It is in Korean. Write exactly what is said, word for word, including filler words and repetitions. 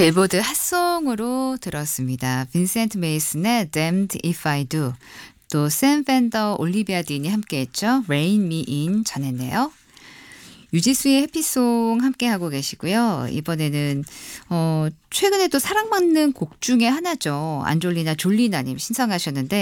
빌보드 핫송으로 들었습니다. 빈센트 메이슨의 Damned If I Do, 또 샘 펜더, 올리비아 딘이 함께했죠. Rain Me In 전했네요. 유지수의 해피송 함께하고 계시고요. 이번에는 어, 최근에 또 사랑받는 곡 중에 하나죠. 안졸리나 졸리나님 신청하셨는데